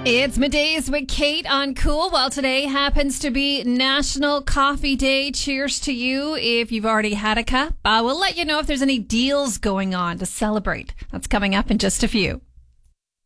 It's Middays with Kate on Cool. Well, today happens to be National Coffee Day. Cheers to you if you've already had a cup. We'll let you know if there's any deals going on to celebrate. That's coming up in just a few.